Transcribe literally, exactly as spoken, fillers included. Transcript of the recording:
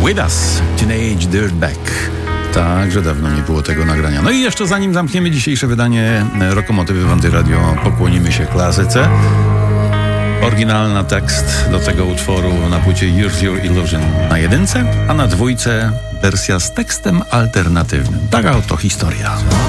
With Us, Teenage Dirtbag. Także dawno nie było tego nagrania. No i jeszcze zanim zamkniemy dzisiejsze wydanie Lokomotywy Wanty Radio, pokłonimy się klasyce. Oryginalny tekst do tego utworu na płycie Use Your Illusion na jedynce, a na dwójce wersja z tekstem alternatywnym. Taka oto historia.